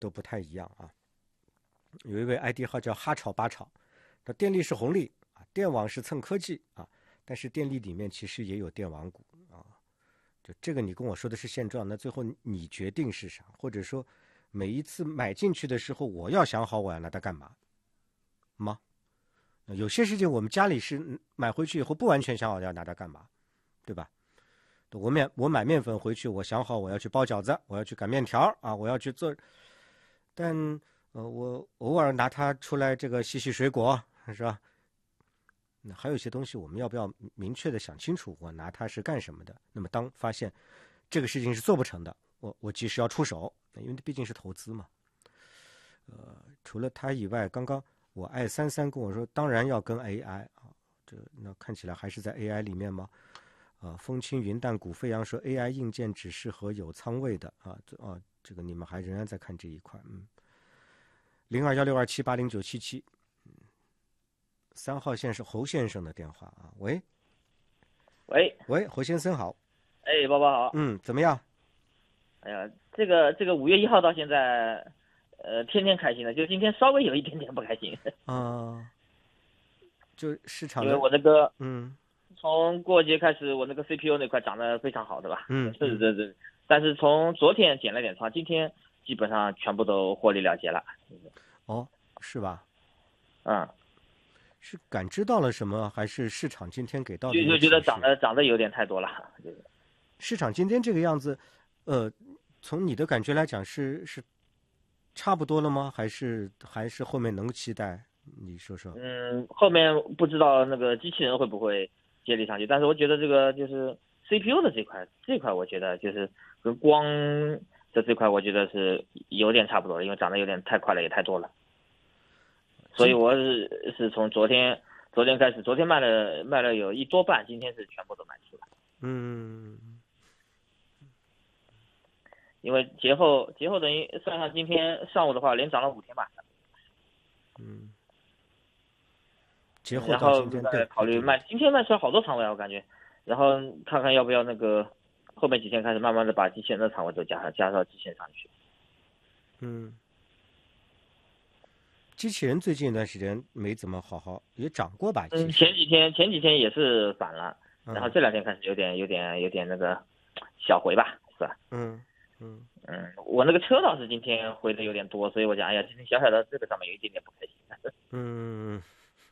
都不太一样啊。有一位 ID 号叫哈炒八炒，那电力是红利啊，电网是蹭科技啊，但是电力里面其实也有电网股啊。就这个你跟我说的是现状，那最后你决定是啥？或者说每一次买进去的时候，我要想好我要拿它干嘛吗？有些事情我们家里是买回去以后不完全想好要拿它干嘛，对吧？我买面粉回去，我想好我要去包饺子，我要去擀面条啊，我要去做，但我偶尔拿它出来这个洗洗水果，是吧？那还有一些东西我们要不要明确的想清楚，我拿它是干什么的？那么当发现这个事情是做不成的，我及时要出手，因为毕竟是投资嘛。除了它以外，刚刚我爱33跟我说，当然要跟 AI 啊，那看起来还是在 AI 里面吗？风轻云淡股飞扬说 AI 硬件只适合有仓位的啊，这个你们还仍然在看这一块，021627809777，3号线是侯先生的电话啊，喂，侯先生好， 包包好， 怎么样？ 哎呀，这个5月1号到现在，天天开心的，就今天稍微有一点点不开心就市场因为我那个嗯。 从过节开始，我那个 CPU 那块涨得非常好，对吧？ 这。 但是从昨天减了点仓，今天基本上全部都获利了结了。 哦，是吧？ 是感知到了什么，还是市场今天给到的？ 就觉得涨得有点太多了。 市场今天这个样子，从你的感觉来讲是差不多了吗？还是后面能期待？你说说。 后面不知道那个机器人会不会接力上去，但是我觉得这个就是 CPU 的这块我觉得就是跟光的这块，我觉得是有点差不多了，因为涨得有点太快了，也太多了。所以我是从昨天开始，昨天卖了有1多半，今天是全部都卖出了。因为节后等于算上今天上午的话，连涨了5天吧。 节后到今天， 然后再考虑卖，今天卖出来好多仓位啊，我感觉，然后看看要不要那个后面几天开始慢慢的把机器人的仓位都加到机器人上去。 机器人最近一段时间没怎么好，也涨过吧？ 前几天也是反了，然后这2天开始有点那个小回吧，是吧？我那个车倒是今天回的有点多，所以我讲，哎呀，今天小小的这个上面有一点点不开心。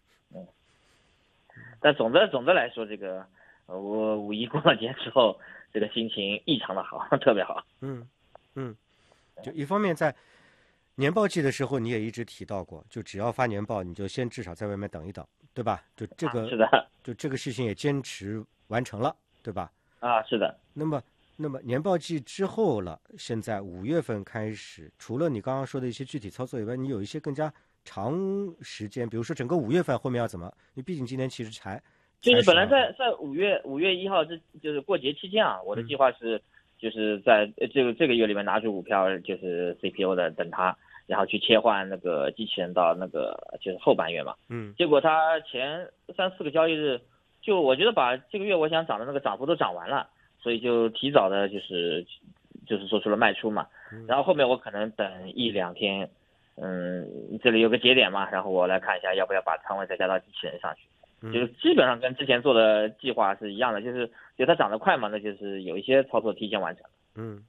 但总的来说，这个我5一过了节之后，这个心情异常的好，特别好。 就一方面在年报季的时候，你也一直提到过，就只要发年报，你就先至少在外面等一等，对吧？就这个是的， 就这个事情也坚持完成了，对吧？ 是的。 那么年报季之后了，现在5月份开始，除了你刚刚说的一些具体操作以外，你有一些更加长时间，比如说整个5月份后面要怎么？因为毕竟今年其实就是本来在5月1号就是过节期间啊，我的计划是就是在这个月里面拿出股票，就是 CPU 的等它，然后去切换那个机器人到那个就是后半月嘛。结果它前3-4个交易日，就我觉得把这个月我想涨的那个涨幅都涨完了，所以就提早的就是做出了卖出嘛。然后后面我可能等1-2天，这里有个节点嘛，然后我来看一下要不要把仓位再加到机器人上去。就是基本上跟之前做的计划是一样的，就它涨得快嘛，那就是有一些操作提前完成了。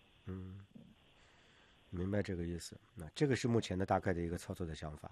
明白这个意思。那这个是目前的大概的一个操作的想法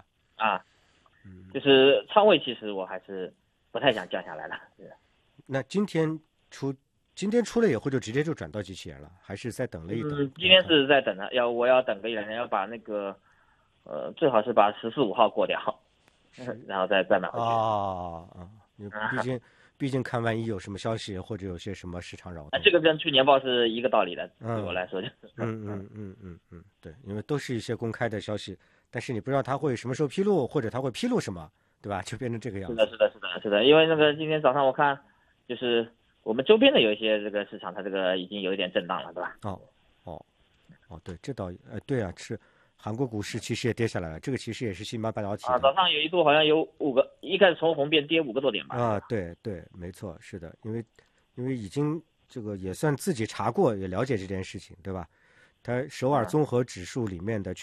就是仓位其实我还是不太想降下来了。 那今天出了以后就直接就转到机器人了，还是再等了一等？ 今天是在等的，我要等个1-2天，要把那个最好是把14、15号过掉。然后再买回去毕竟看万一有什么消息或者有些什么市场扰动， 这个跟出年报是一个道理的，对我来说就是对，因为都是一些公开的消息，但是你不知道他会什么时候披露，或者他会披露什么，对吧？就变成这个样子。 是的，因为那个今天早上我看就是我们周边的有一些这个市场，它这个已经有一点震荡了，对吧？ 对，这倒对啊，是。韩国股市其实也跌下来了，这个其实也是信邦半导体早上有一度好像有一开始从红变跌5个多点吧。 对，没错，是的，因为已经这个也算自己查过，也了解这件事情，对吧？ 它首尔综合指数里面的